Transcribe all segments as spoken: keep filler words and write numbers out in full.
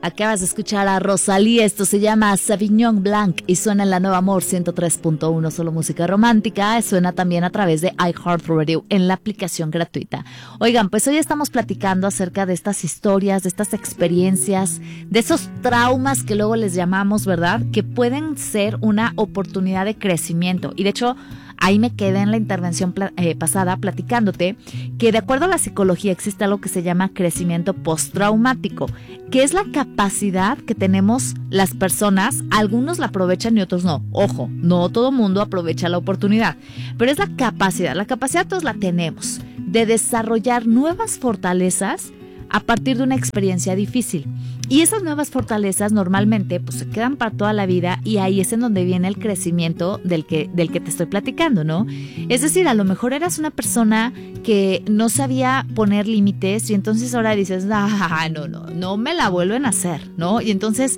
Acabas de escuchar a Rosalía, esto se llama Sauvignon Blanc y suena en la Nueva Amor ciento tres punto uno, solo música romántica. Suena también a través de iHeartRadio en la aplicación gratuita. Oigan, pues hoy estamos platicando acerca de estas historias, de estas experiencias, de esos traumas que luego les llamamos, ¿verdad? Que pueden ser una oportunidad de crecimiento. Y de hecho, ahí me quedé en la intervención pla- eh, pasada platicándote que de acuerdo a la psicología existe algo que se llama crecimiento postraumático, que es la capacidad que tenemos las personas. Algunos la aprovechan y otros no. Ojo, no todo mundo aprovecha la oportunidad, pero es la capacidad, la capacidad todos la tenemos de desarrollar nuevas fortalezas a partir de una experiencia difícil. Y esas nuevas fortalezas normalmente pues se quedan para toda la vida y ahí es en donde viene el crecimiento del que, del que te estoy platicando, ¿no? Es decir, a lo mejor eras una persona que no sabía poner límites y entonces ahora dices, ah, no, no, no me la vuelven a hacer, ¿no? Y entonces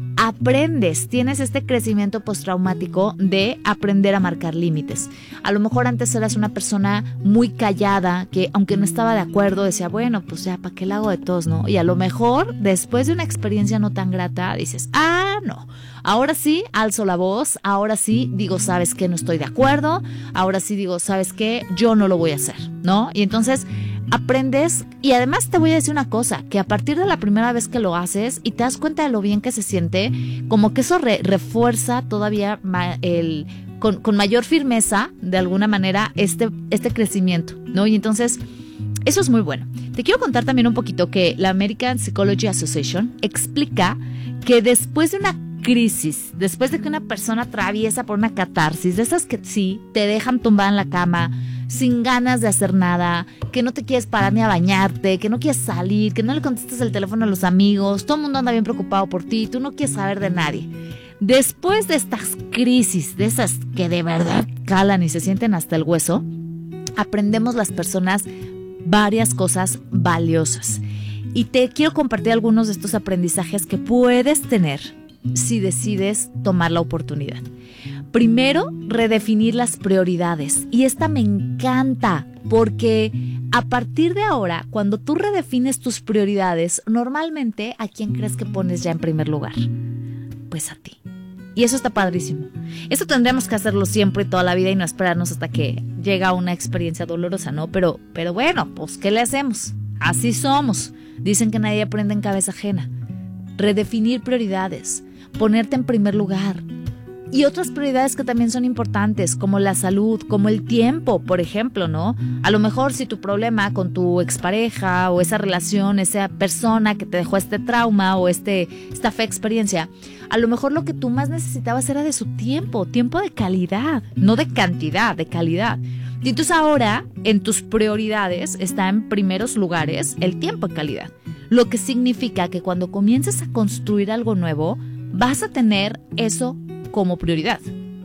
aprendes, tienes este crecimiento postraumático de aprender a marcar límites. A lo mejor antes eras una persona muy callada, que aunque no estaba de acuerdo, decía, bueno, pues ya, ¿para qué la hago de todos, no? Y a lo mejor, después de una experiencia no tan grata, dices, ah, no, ahora sí, alzo la voz, ahora sí, digo, ¿sabes qué? No estoy de acuerdo, ahora sí digo, ¿sabes qué? Yo no lo voy a hacer, ¿no? Y entonces aprendes, y además te voy a decir una cosa, que a partir de la primera vez que lo haces y te das cuenta de lo bien que se siente, como que eso re- refuerza todavía ma- el, con, con mayor firmeza, de alguna manera, este, este crecimiento, ¿no? Y entonces, eso es muy bueno. Te quiero contar también un poquito que la American Psychology Association explica que después de una crisis, después de que una persona atraviesa por una catarsis, de esas que sí, te dejan tumbada en la cama, sin ganas de hacer nada, que no te quieres parar ni a bañarte, que no quieres salir, que no le contestas el teléfono a los amigos, todo el mundo anda bien preocupado por ti, tú no quieres saber de nadie. Después de estas crisis, de esas que de verdad calan y se sienten hasta el hueso, aprendemos las personas varias cosas valiosas. Y te quiero compartir algunos de estos aprendizajes que puedes tener si decides tomar la oportunidad. Primero, redefinir las prioridades. Y esta me encanta porque a partir de ahora, cuando tú redefines tus prioridades, normalmente, ¿a quién crees que pones ya en primer lugar? Pues a ti. Y eso está padrísimo. Eso tendríamos que hacerlo siempre y toda la vida y no esperarnos hasta que llega una experiencia dolorosa, ¿no? Pero, pero bueno, pues ¿qué le hacemos? Así somos. Dicen que nadie aprende en cabeza ajena. Redefinir prioridades, ponerte en primer lugar. Y otras prioridades que también son importantes, como la salud, como el tiempo, por ejemplo, ¿no? A lo mejor si tu problema con tu expareja o esa relación, esa persona que te dejó este trauma o este, esta fea experiencia, a lo mejor lo que tú más necesitabas era de su tiempo, tiempo de calidad, no de cantidad, de calidad. Y entonces ahora en tus prioridades está en primeros lugares el tiempo de calidad, lo que significa que cuando comiences a construir algo nuevo, vas a tener eso como prioridad.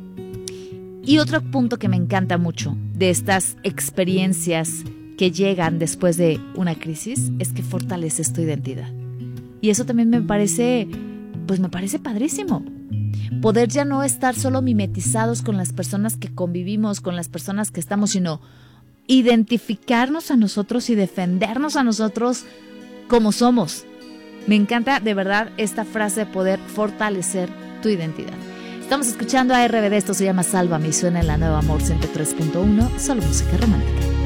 Y otro punto que me encanta mucho de estas experiencias que llegan después de una crisis es que fortaleces tu identidad. Y eso también me parece, pues me parece padrísimo. Poder ya no estar solo mimetizados con las personas que convivimos, con las personas que estamos, sino identificarnos a nosotros y defendernos a nosotros como somos. Me encanta de verdad esta frase de poder fortalecer tu identidad. Estamos escuchando a R B D, esto se llama Sálvame y suena en la Nueva Amor ciento tres punto uno, solo música romántica.